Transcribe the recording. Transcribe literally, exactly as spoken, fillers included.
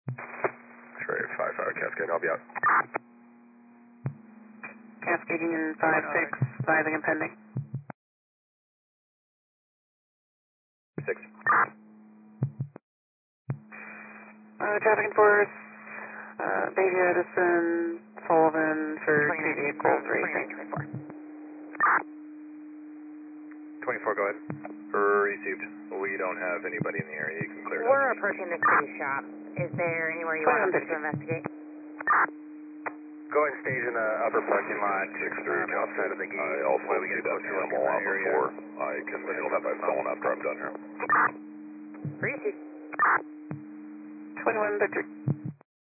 X-ray five five Cascade, I'll be out. Cascading in five six, arriving and pending. Six. Uh, traffic enforce, uh, Beatty Edison, Sullivan for two vehicles racing. twenty-four, go ahead. Received. We don't have anybody in the area. You can clear it out. We're approaching the city shop. Is there anywhere you want us to investigate? Go ahead and stage in the upper parking lot. six three, um, outside of the gate. I also While we get that closer animal on the area. floor. I can handle that by phone after I'm done here. Received. twenty-one Victor.